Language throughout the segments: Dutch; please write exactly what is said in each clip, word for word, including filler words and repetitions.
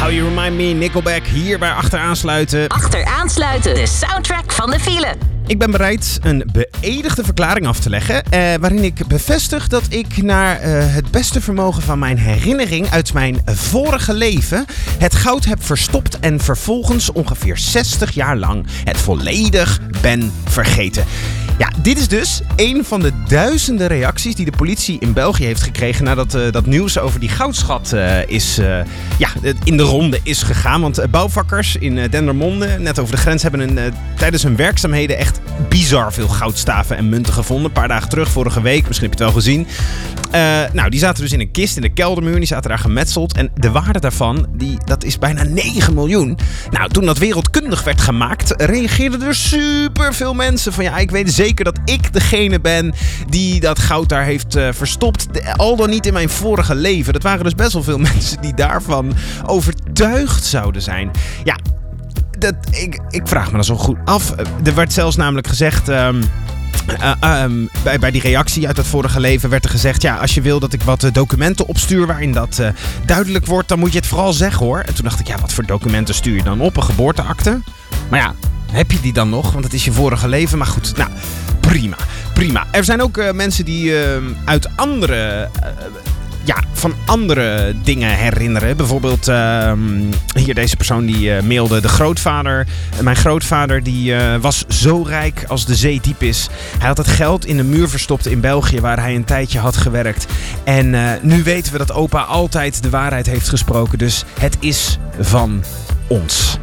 How You Remind Me, Nickelback, hier bij Achteraansluiten. Achteraansluiten, de soundtrack van de file. Ik ben bereid een beëdigde verklaring af te leggen, eh, waarin ik bevestig dat ik naar eh, het beste vermogen van mijn herinnering uit mijn vorige leven het goud heb verstopt en vervolgens ongeveer zestig jaar lang het volledig ben vergeten. Ja, dit is dus een van de duizenden reacties die de politie in België heeft gekregen nadat uh, dat nieuws over die goudschat uh, is, uh, ja, in de ronde is gegaan. Want uh, bouwvakkers in uh, Dendermonde, net over de grens, hebben een, uh, tijdens hun werkzaamheden echt bizar veel goudstaven en munten gevonden. Een paar dagen terug, vorige week, misschien heb je het wel gezien. Uh, nou, die zaten dus in een kist in de keldermuur, die zaten daar gemetseld. En de waarde daarvan, die, dat is bijna negen miljoen. Nou, toen dat wereldkundig werd gemaakt, reageerden er super veel mensen van ja, ik weet zeker dat ik degene ben die dat goud daar heeft uh, verstopt. Al dan niet in mijn vorige leven. Dat waren dus best wel veel mensen die daarvan overtuigd zouden zijn. Ja, dat, ik, ik vraag me dat zo goed af. Er werd zelfs namelijk gezegd... Um, Uh, um, bij, bij die reactie uit het vorige leven werd er gezegd... ja, als je wil dat ik wat uh, documenten opstuur waarin dat uh, duidelijk wordt... dan moet je het vooral zeggen, hoor. En toen dacht ik, ja, wat voor documenten stuur je dan op? Een geboorteakte? Maar ja, heb je die dan nog? Want het is je vorige leven. Maar goed, nou, prima. Prima. Er zijn ook uh, mensen die uh, uit andere... Uh, Ja, van andere dingen herinneren. Bijvoorbeeld uh, hier deze persoon die uh, mailde de grootvader. Mijn grootvader die uh, was zo rijk als de zee diep is. Hij had het geld in de muur verstopt in België waar hij een tijdje had gewerkt. En uh, nu weten we dat opa altijd de waarheid heeft gesproken. Dus het is van ons.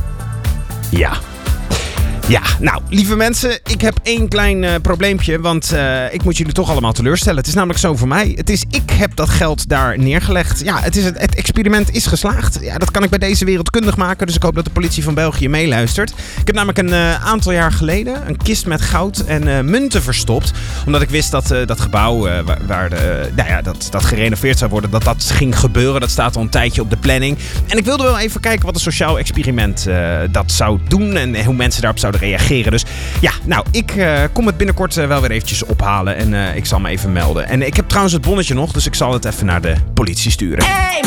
Ja. Ja, nou, lieve mensen, ik heb één klein uh, probleempje, want uh, ik moet jullie toch allemaal teleurstellen. Het is namelijk zo voor mij. Het is, ik heb dat geld daar neergelegd. Ja, het, is het, het experiment is geslaagd. Ja, dat kan ik bij deze wereldkundig maken, dus ik hoop dat de politie van België meeluistert. Ik heb namelijk een uh, aantal jaar geleden een kist met goud en uh, munten verstopt. Omdat ik wist dat uh, dat gebouw, uh, waar, waar de, uh, nou ja, dat, dat gerenoveerd zou worden, dat dat ging gebeuren. Dat staat al een tijdje op de planning. En ik wilde wel even kijken wat een sociaal experiment uh, dat zou doen en hoe mensen daarop zouden reageren. Dus ja, nou, ik uh, kom het binnenkort uh, wel weer eventjes ophalen en uh, ik zal me even melden. En ik heb trouwens het bonnetje nog, dus ik zal het even naar de politie sturen. Hey!